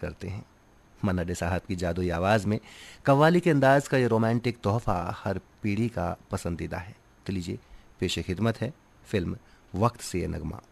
करते हैं। मन्ना डे साहब की जादुई आवाज़ में कव्वाली के अंदाज का ये रोमांटिक तोहफा हर पीढ़ी का पसंदीदा है। तो लीजिए पेश खिदमत है फिल्म वक्त से ये नगमा।